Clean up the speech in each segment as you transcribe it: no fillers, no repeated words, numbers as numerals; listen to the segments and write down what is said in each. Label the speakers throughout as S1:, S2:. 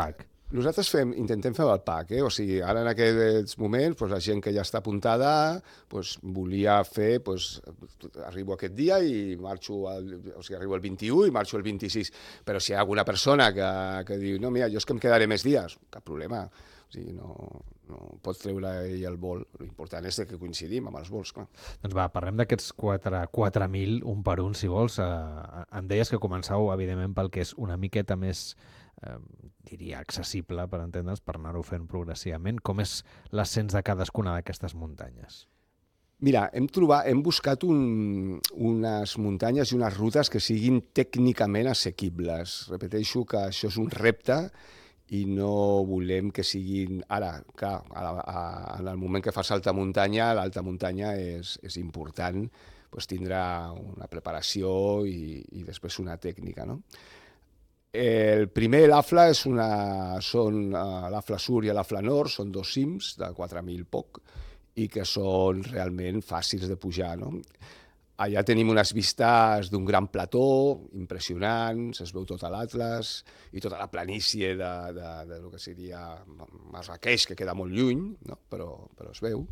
S1: pack?
S2: Nosaltres intentem fer el pack, o sigui, ara en aquests moments la gent que ja està apuntada volia fer, arribo aquest dia i marxo, arribo el 21 i marxo el 26, però si hi ha alguna persona que diu, no, mira, jo és que em quedaré més dies, cap problema, o sigui, no pot treure ell el vol, l'important és que coincidim amb els vols, clar.
S1: Doncs va, parlem d'aquests 4.000 un per un, si vols. Em deies que començàveu, evidentment, pel que és una miqueta més diria accessible, per entendre's, per anar-ho fent progressivament. Com és l'ascens de cadascuna d'aquestes muntanyes?
S2: Mira, hem buscat unes muntanyes i unes rutes que siguin tècnicament assequibles. Repeteixo que això és un repte i no volem que siguin... Ara, clar, en el moment que fas alta muntanya, l'alta muntanya és important, tindrà una preparació i després una tècnica, no? El primer, l'Afla, són l'Afla Sur i l'Afla Nord, són 2 cims de 4.000 poc i que són realment fàcils de pujar, no? Allà tenim unes vistes d'un gran plató, impressionants, es veu tot l'Atles i tota la planície de lo que seria Marrakeix, que queda molt lluny, no? però es veu.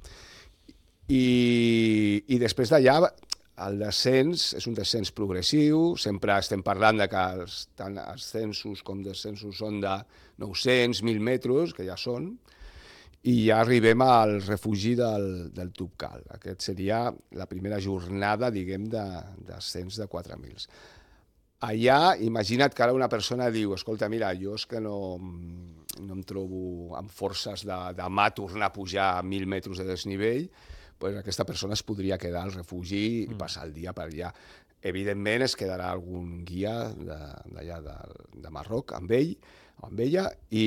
S2: I després d'allà, el descens és un descens progressiu, sempre estem parlant que tant ascensos com descensos són de 900, 1.000 metres, que ja són, i ja arribem al refugi del Tubcal. Aquest seria la primera jornada, diguem, d'ascens de 4.000. Allà, imagina't que ara una persona diu, escolta, mira, jo és que no em trobo amb forces de demà tornar a pujar a 1.000 metres de desnivell, aquesta persona es podria quedar al refugi i passar el dia per allà. Evidentment es quedarà algun guia d'allà de Marroc amb ell o amb ella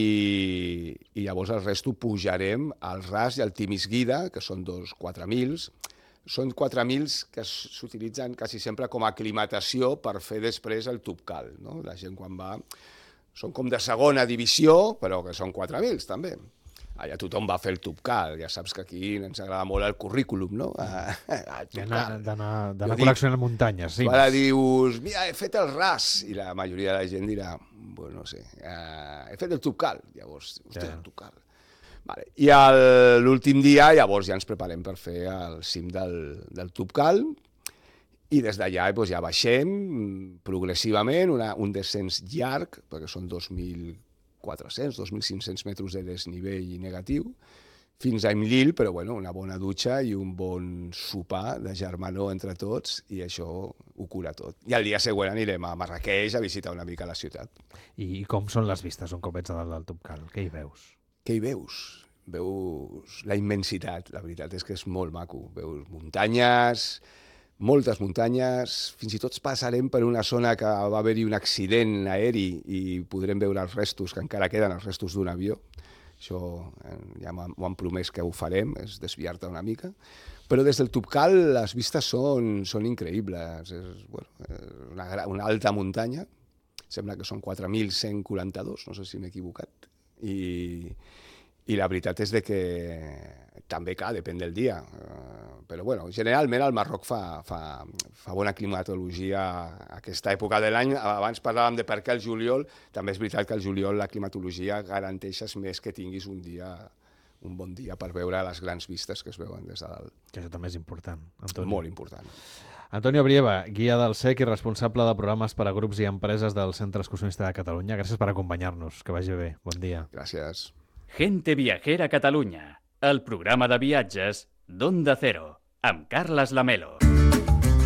S2: i llavors el resto pujarem al Ras i al Timisguida, que són 4.000. Són 4.000 que s'utilitzen quasi sempre com a aclimatació per fer després el Tubcal, no? La gent quan va... Són com de segona divisió, però que són 4.000 també. Allà tothom va fer el Tubcal, ja saps que aquí ens agrada molt el currículum, no?
S1: D'anar col·leccionant muntanyes, sí.
S2: Ara dius, mira, he fet el Ras, i la majoria de la gent dirà, bueno, no sé, he fet el Tubcal, llavors, hòstia, el Tubcal. Vale. I l'últim dia, llavors ja ens preparem per fer el cim del Tubcal, i des d'allà ja baixem progressivament, un descens llarg, perquè són 2.400, 2.500 metres de desnivell negatiu, fins a Imlil, però bueno, una bona dutxa i un bon sopar de germanor entre tots, i això ho cura tot. I el dia següent anirem a Marrakeix a visitar una mica la ciutat.
S1: I com són les vistes un cop ets a dalt del Tubcal? Què hi veus?
S2: Què hi veus? Veus la immensitat, la veritat és que és molt maco. Veus muntanyes, moltes muntanyes, fins i tot passarem per una zona que va haver-hi un accident aeri i podrem veure els restos, que encara queden els restos d'un avió. Això ja m'ho han promès que ho farem, és desviar-te una mica. Però des del Tubcal les vistes són increïbles. És una alta muntanya, sembla que són 4.142, no sé si m'he equivocat. I la veritat és que també, clar, depèn del dia. Però, bueno, generalment el Marroc fa bona climatologia a aquesta època de l'any. Abans parlàvem de per què el juliol. També és veritat que el juliol la climatologia garanteix més que tinguis un bon dia per veure les grans vistes que es veuen des de dalt.
S1: Que això també és important, Antonio.
S2: Molt important.
S1: Antonio Brieva, guia del SEC i responsable de programes per a grups i empreses del Centre Excursionista de Catalunya. Gràcies per acompanyar-nos. Que vagi bé. Bon dia.
S2: Gràcies.
S3: Gente Viajera Catalunya, el programa de viatges d'Onda Cero, amb Carles Lamelo.